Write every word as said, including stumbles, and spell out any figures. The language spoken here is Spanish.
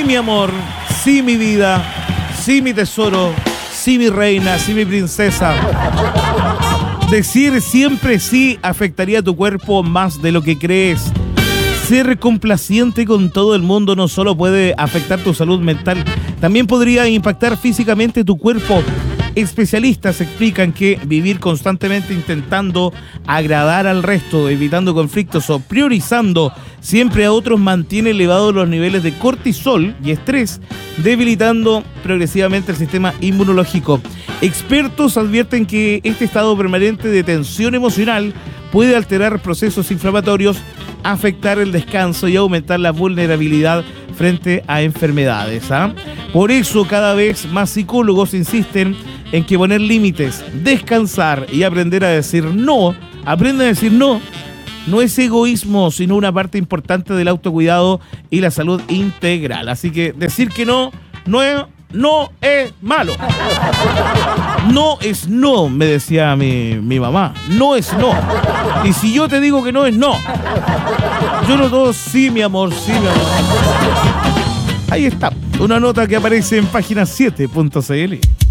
sí mi amor, sí mi vida, sí mi tesoro, sí mi reina, sí mi princesa. Decir siempre sí afectaría a tu cuerpo más de lo que crees. Ser complaciente con todo el mundo no solo puede afectar tu salud mental, también podría impactar físicamente tu cuerpo. Especialistas explican que vivir constantemente intentando agradar al resto, evitando conflictos o priorizando siempre a otros mantiene elevados los niveles de cortisol y estrés, debilitando progresivamente el sistema inmunológico. Expertos advierten que este estado permanente de tensión emocional puede alterar procesos inflamatorios, afectar el descanso y aumentar la vulnerabilidad frente a enfermedades. ¿ah? Por eso cada vez más psicólogos insisten en que poner límites, descansar y aprender a decir no, aprende a decir no, no es egoísmo, sino una parte importante del autocuidado y la salud integral. Así que decir que no, no es, no es malo. No es no, me decía mi, mi mamá. No es no. Y si yo te digo que no es no. Yo no todo sí, mi amor, sí, mi amor. Ahí está, una nota que aparece en página siete punto c l.